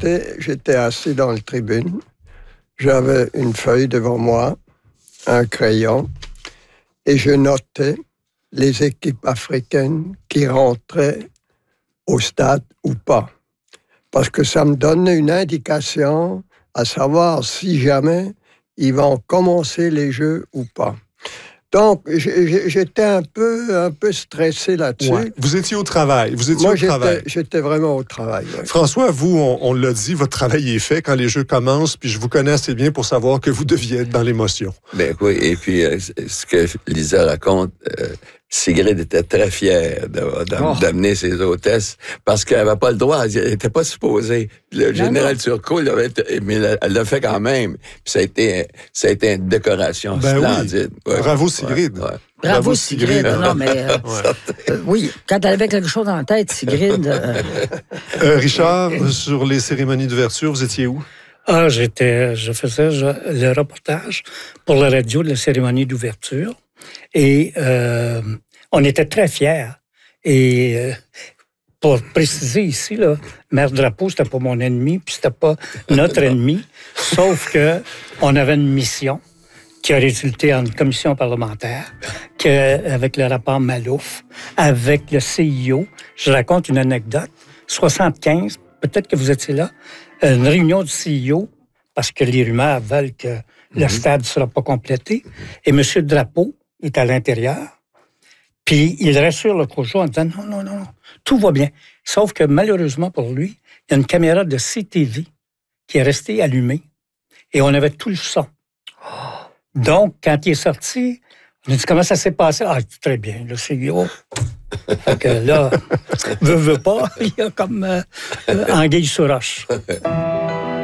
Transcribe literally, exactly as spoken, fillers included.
monté, j'étais assis dans le tribune. J'avais une feuille devant moi, un crayon, et je notais les équipes africaines qui rentraient au stade ou pas. Parce que ça me donnait une indication à savoir si jamais ils vont commencer les jeux ou pas. Donc, j'étais un peu, un peu stressé là-dessus. Ouais. Vous étiez au travail. Vous étiez Moi, au travail. J'étais vraiment au travail. Ouais. François, vous, on, on l'a dit, votre travail est fait quand les jeux commencent, puis je vous connais assez bien pour savoir que vous deviez être dans l'émotion. Ben oui, et puis euh, ce que Lisa raconte, euh, Sigrid était très fière d'amener oh. ses hôtesses parce qu'elle n'avait pas le droit, elle n'était pas supposée. Le non, général non. Turcot, mais elle l'a fait quand même. Puis ça a été, ça a été une décoration ben splendide. Oui. Ouais. Bravo Sigrid. Ouais. Ouais. Bravo, Bravo Sigrid. Sigrid. Non, mais euh, ouais. euh, oui, quand elle avait quelque chose en tête, Sigrid. Euh... Euh, Richard, sur les cérémonies d'ouverture, vous étiez où? Ah, j'étais, je faisais je, le reportage pour la radio de la cérémonie d'ouverture. Et euh, on était très fiers. Et euh, pour préciser ici, là, Maire Drapeau, c'était pas mon ennemi, puis c'était pas notre ennemi, sauf que on avait une mission qui a résulté en une commission parlementaire, que, avec le rapport Malouf, avec le C I O. Je raconte une anecdote. soixante-quinze, peut-être que vous étiez là, une réunion du C I O, parce que les rumeurs veulent que mm-hmm. le stade ne sera pas complété. Et M. Drapeau est à l'intérieur, puis il rassure le coach en disant « Non, non, non, tout va bien. » Sauf que malheureusement pour lui, il y a une caméra de C T V qui est restée allumée et on avait tout le son. Donc, quand il est sorti, on a dit « Comment ça s'est passé? » Ah, très bien, le C I O. Fait que là, veut, veut pas, il y a comme euh, anguille sur roche.